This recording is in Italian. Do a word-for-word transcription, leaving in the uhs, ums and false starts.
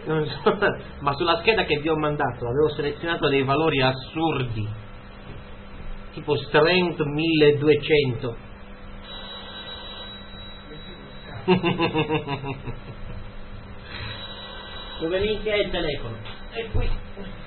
Non so, ma sulla scheda che vi ho mandato avevo selezionato dei valori assurdi, tipo strength milleduecento. Dove minchia è il telefono? È qui.